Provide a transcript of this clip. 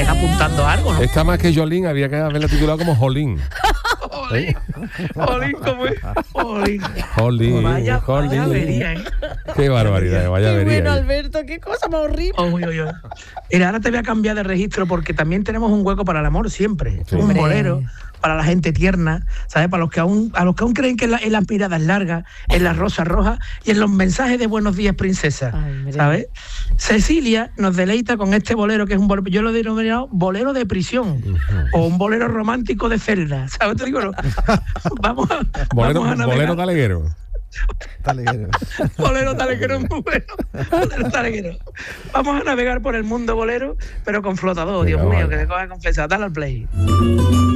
vayan apuntando algo, ¿no? Está más que Jolín, había que haberla titulado como Jolín. Jolín, ¿cómo es? Jolín. Vaya avería, ¿eh? Qué barbaridad, vaya Qué avería. bueno, Alberto, qué cosa más horrible. Uy. Mira, ahora te voy a cambiar de registro porque también tenemos un hueco para el amor siempre. Sí. Un bolero para la gente tierna, ¿sabes? Para los que aún creen que en las miradas largas, en las rosas rojas y en los mensajes de buenos días, princesa. Ay, ¿Sabes? Cecilia nos deleita con este bolero que es un bolero, yo lo he denominado bolero de prisión o un bolero romántico de celda. ¿Sabes? Te digo, no. Vamos a navegar. Bolero taleguero. Bolero taleguero es muy bueno. Bolero taleguero. Vamos a navegar por el mundo bolero, pero con flotador. Dios mío, que te coja confesar. Dale al play.